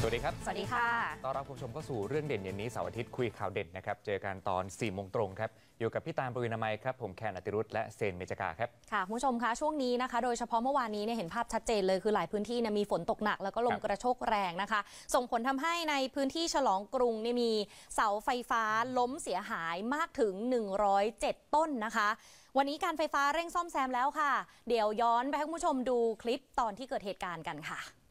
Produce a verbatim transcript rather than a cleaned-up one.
สวัสดีครับสวัสดีค่ะต้อนรับคุณผู้ชมเข้าสู่เรื่องเด่นเย็นนี้เสาร์อาทิตย์คุยข่าวเด่นนะครับเจอกันตอนสี่โมงตรงครับอยู่กับพี่ตาลปวีณามัยครับผมแคนอติรุธและเซนเมจกาครับค่ะคุณผู้ชมคะช่วงนี้นะคะโดยเฉพาะเมื่อวานนี้เนี่ยเห็นภาพชัดเจนเลยคือหลายพื้นที่เนี่ยมีฝนตกหนักแล้วก็ลมกระโชกแรงนะคะส่งผลทำให้ในพื้นที่ฉลองกรุงเนี่ยมีเสาไฟฟ้าล้มเสียหายมากถึงหนึ่งร้อยเจ็ดต้นนะคะวันนี้การไฟฟ้าเร่งซ่อมแซมแล้วค่ะเดี๋ยวย้อนไปให้คุณผู้ชมดูคลิปตอนที่เกิดเหตุการณ์กันค่ะ